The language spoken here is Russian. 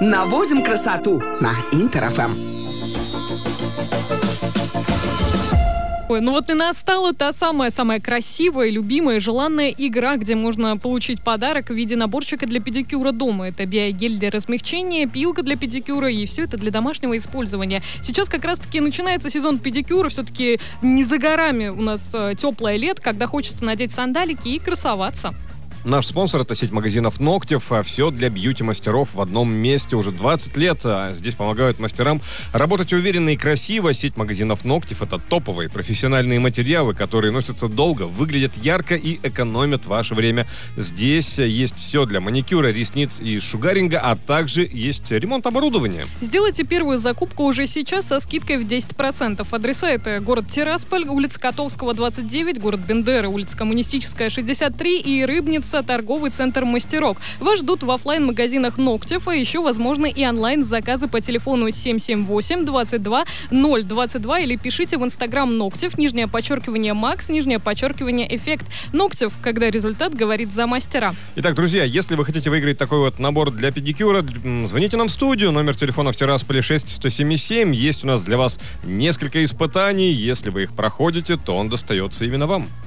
Наводим красоту на Интер-ФМ. Ой, ну вот и настала та самая красивая, любимая, желанная игра, где можно получить подарок в виде наборчика для педикюра дома. Это биогель для размягчения, пилка для педикюра, и все это для домашнего использования. Сейчас как раз-таки начинается сезон педикюра, все-таки не за горами у нас теплое лето, когда хочется надеть сандалики и красоваться. Наш спонсор — это сеть магазинов «Ногтев». Все для бьюти-мастеров в одном месте уже 20 лет. Здесь помогают мастерам работать уверенно и красиво. Сеть магазинов «Ногтев» — это топовые профессиональные материалы, которые носятся долго, выглядят ярко и экономят ваше время. Здесь есть все для маникюра, ресниц и шугаринга, а также есть ремонт оборудования. Сделайте первую закупку уже сейчас со скидкой в 10%. Адреса — это город Тирасполь, улица Котовского, 29, город Бендеры, улица Коммунистическая, 63 и Рыбница, торговый центр «Мастерок». Вас ждут в офлайн-магазинах «Ногтев», а еще возможны и онлайн-заказы по телефону 778-22-022 или пишите в инстаграм «Ногтев», _Макс, _Эффект. «Ногтев», когда результат говорит за мастера. Итак, друзья, если вы хотите выиграть такой вот набор для педикюра, звоните нам в студию. Номер телефона в Тирасполе 6177. Есть у нас для вас несколько испытаний. Если вы их проходите, то он достается именно вам.